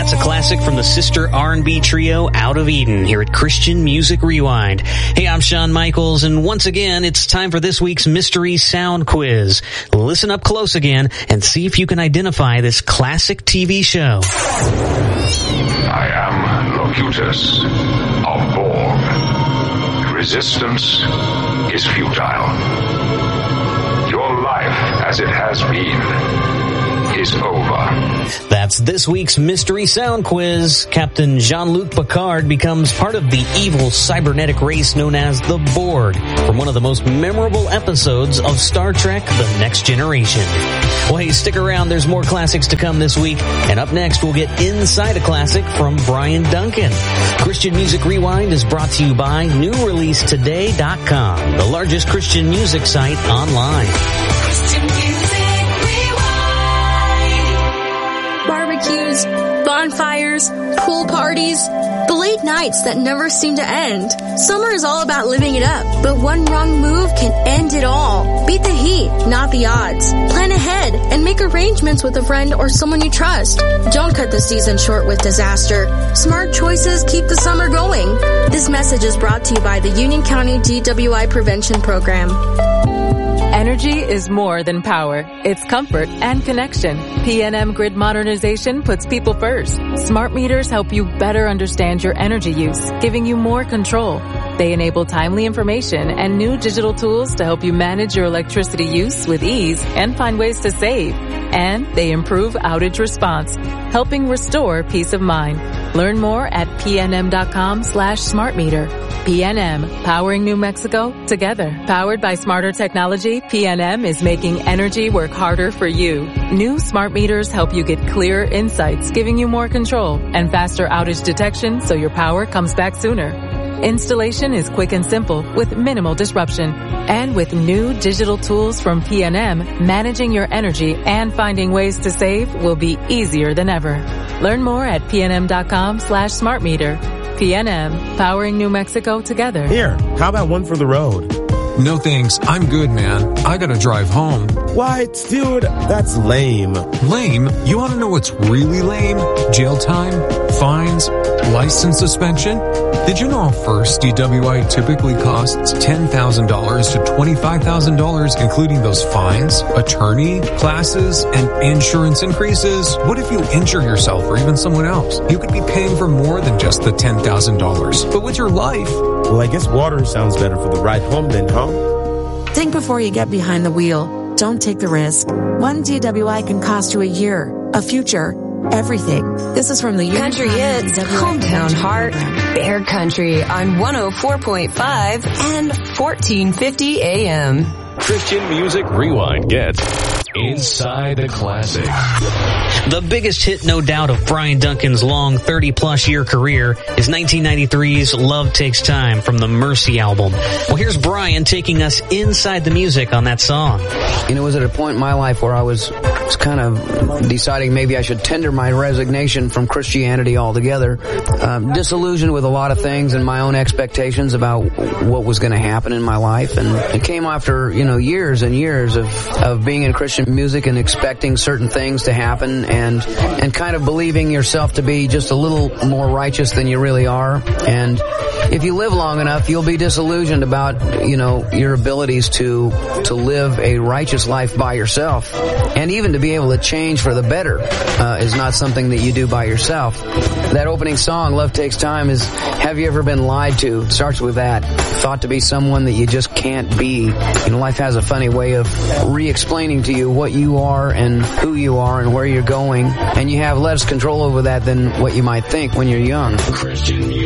That's a classic from the sister R&B trio Out of Eden here at Christian Music Rewind. Hey, I'm Shawn Michaels, and once again, it's time for this week's Mystery Sound Quiz. Listen up close again and see if you can identify this classic TV show. I am Locutus of Borg. Resistance is futile. Your life as it has been is over. That's this week's Mystery Sound Quiz. Captain Jean-Luc Picard becomes part of the evil cybernetic race known as the Borg from one of the most memorable episodes of Star Trek: The Next Generation. Well, hey, stick around. There's more classics to come this week. And up next, we'll get Inside a Classic from Brian Duncan. Christian Music Rewind is brought to you by NewReleaseToday.com, the largest Christian music site online. Christian Music Rewind. Barbecues, bonfires, pool parties, the late nights that never seem to end. Summer is all about living it up, but one wrong move can end it all. Beat the heat, not the odds. Plan ahead and make arrangements with a friend or someone you trust. Don't cut the season short with disaster. Smart choices keep the summer going. This message is brought to you by the Union County DWI Prevention Program. Energy is more than power. It's comfort and connection. PNM Grid Modernization puts people first. Smart meters help you better understand your energy use, giving you more control. They enable timely information and new digital tools to help you manage your electricity use with ease and find ways to save. And they improve outage response, helping restore peace of mind. Learn more at pnm.com/smartmeter. PNM, powering New Mexico together. Powered by smarter technology, PNM is making energy work harder for you. New smart meters help you get clearer insights, giving you more control and faster outage detection so your power comes back sooner. Installation is quick and simple with minimal disruption. And with new digital tools from PNM, managing your energy and finding ways to save will be easier than ever. Learn more at pnm.com/smartmeter. PNM, powering New Mexico together. Here, how about one for the road? No thanks, I'm good, man. I gotta drive home. What? Dude, that's lame. Lame? You wanna know what's really lame? Jail time? Fines? License suspension? Did you know a first DWI typically costs $10,000 to $25,000, including those fines, attorney, classes, and insurance increases? What if you injure yourself or even someone else? You could be paying for more than just the $10,000. But with your life... Well, I guess water sounds better for the ride home then, huh? Think before you get behind the wheel. Don't take the risk. One DWI can cost you a year, a future, everything. This is from the Country Hits, Hometown Heart, Bear Country on 104.5 and 1450 AM. Christian Music Rewind gets Inside a Classic. The biggest hit, no doubt, of Brian Duncan's long 30-plus year career is 1993's Love Takes Time from the Mercy album. Well, here's Brian taking us inside the music on that song. You know, it was at a point in my life where I was kind of deciding maybe I should tender my resignation from Christianity altogether. Disillusioned with a lot of things and my own expectations about what was going to happen in my life. And it came after, years and years of being in Christian music and expecting certain things to happen and kind of believing yourself to be just a little more righteous than you really are. And if you live long enough, you'll be disillusioned about, your abilities to live a righteous life by yourself. And even to be able to change for the better is not something that you do by yourself. That opening song, Love Takes Time, is Have You Ever Been Lied To? It starts with that. Thought to be someone that you just can't be. Life has a funny way of re-explaining to you what you are and who you are and where you're going. And you have less control over that than what you might think when you're young. Christian